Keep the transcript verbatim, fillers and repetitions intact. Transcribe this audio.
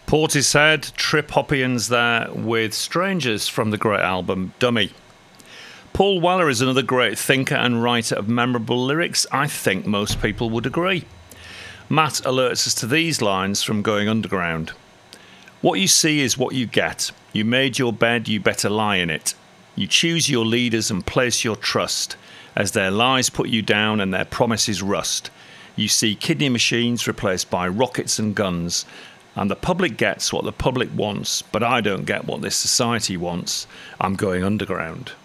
Portishead, Trip Hoppians there with Strangers from the great album Dummy. Paul Weller is another great thinker and writer of memorable lyrics. I think most people would agree. Matt alerts us to these lines from Going Underground. What you see is what you get. You made your bed, you better lie in it. You choose your leaders and place your trust, as their lies put you down and their promises rust. You see kidney machines replaced by rockets and guns, and the public gets what the public wants, but I don't get what this society wants. I'm going underground.